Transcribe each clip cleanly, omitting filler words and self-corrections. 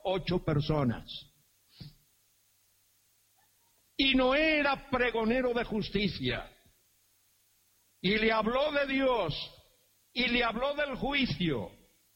8 personas. Y Noé era pregonero de justicia. Y le habló de Dios. Y le habló del juicio.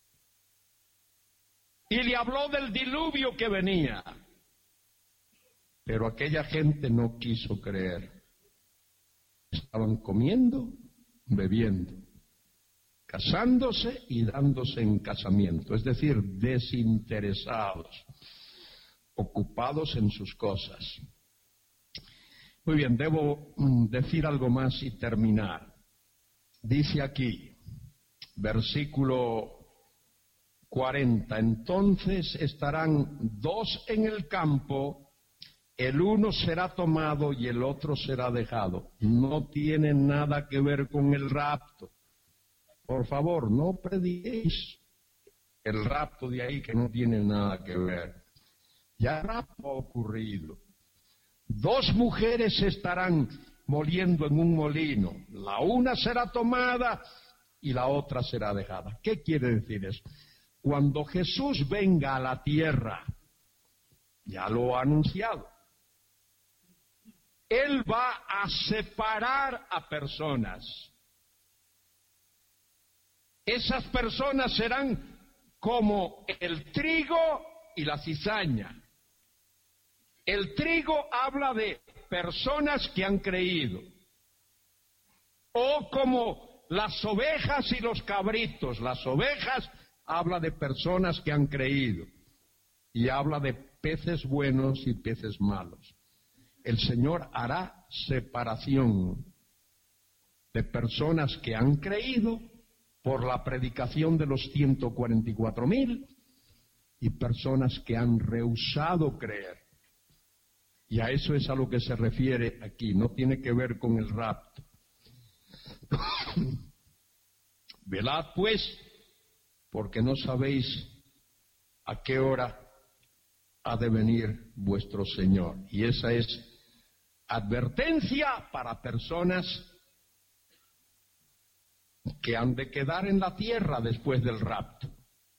Y le habló del diluvio que venía. Pero aquella gente no quiso creer. Estaban comiendo, bebiendo, casándose y dándose en casamiento, es decir, desinteresados, ocupados en sus cosas. Muy bien, debo decir algo más y terminar. Dice aquí, versículo 40, entonces estarán 2 en el campo, el uno será tomado y el otro será dejado. No tiene nada que ver con el rapto. Por favor, no prediquéis el rapto de ahí, que no tiene nada que ver. Ya el rapto ha ocurrido. 2 mujeres estarán moliendo en un molino. La una será tomada y la otra será dejada. ¿Qué quiere decir eso? Cuando Jesús venga a la tierra, ya lo ha anunciado, Él va a separar a personas. Esas personas serán como el trigo y la cizaña. El trigo habla de personas que han creído. O como las ovejas y los cabritos. Las ovejas habla de personas que han creído. Y habla de peces buenos y peces malos. El Señor hará separación de personas que han creído por la predicación de los 144,000 y personas que han rehusado creer. Y a eso es a lo que se refiere aquí, no tiene que ver con el rapto. Velad pues, porque no sabéis a qué hora ha de venir vuestro Señor. Y esa es advertencia para personas que han de quedar en la tierra después del rapto.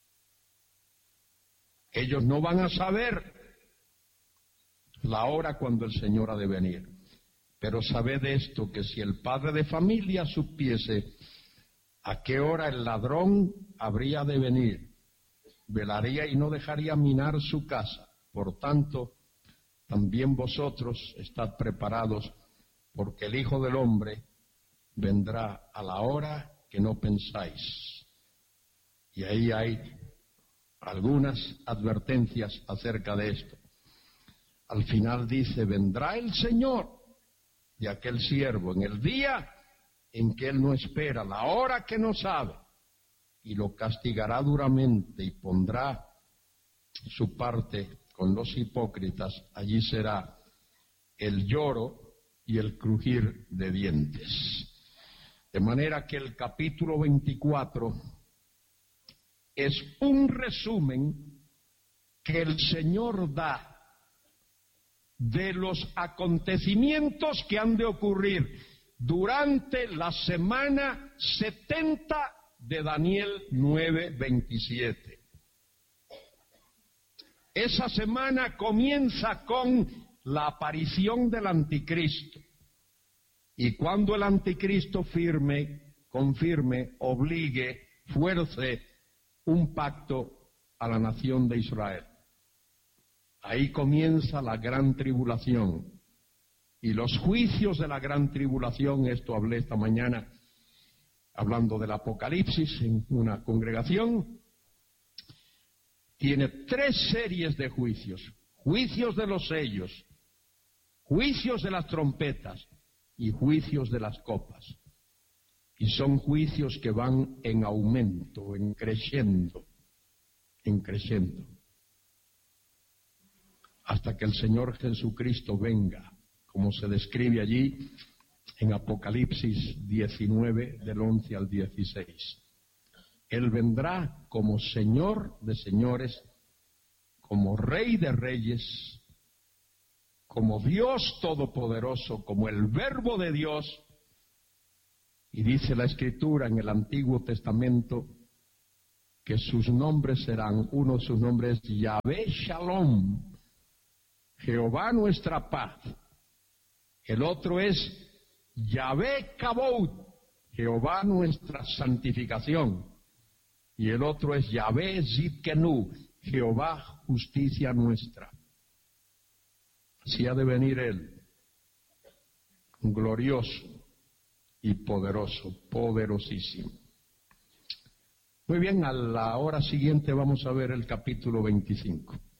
Ellos no van a saber la hora cuando el Señor ha de venir. Pero sabed esto, que si el padre de familia supiese a qué hora el ladrón habría de venir, velaría y no dejaría minar su casa. Por tanto, también vosotros estad preparados, porque el Hijo del Hombre vendrá a la hora que no pensáis. Y ahí hay algunas advertencias acerca de esto. Al final dice, vendrá el Señor de aquel siervo en el día en que él no espera, la hora que no sabe, y lo castigará duramente y pondrá su parte con los hipócritas. Allí será el lloro y el crujir de dientes. De manera que el capítulo 24 es un resumen que el Señor da de los acontecimientos que han de ocurrir durante la semana 70 de Daniel 9:27. Esa semana comienza con la aparición del anticristo. Y cuando el anticristo confirme, obligue, fuerce un pacto a la nación de Israel. Ahí comienza la gran tribulación. Y los juicios de la gran tribulación, esto hablé esta mañana, hablando del Apocalipsis en una congregación, tiene 3 series de juicios. Juicios de los sellos, juicios de las trompetas y juicios de las copas. Y son juicios que van en aumento, en creciendo, hasta que el Señor Jesucristo venga, como se describe allí en Apocalipsis 19, del 11 al 16. Él vendrá como Señor de señores, como Rey de reyes, como Dios todopoderoso, como el Verbo de Dios. Y dice la Escritura en el Antiguo Testamento que sus nombres serán, uno de sus nombres es Yahvé Shalom, Jehová nuestra paz. El otro es Yahvé Kabod, Jehová nuestra santificación. Y el otro es Yahvé Zidkenu, Jehová justicia nuestra. Así ha de venir Él, glorioso y poderoso, poderosísimo. Muy bien, a la hora siguiente vamos a ver el capítulo 25.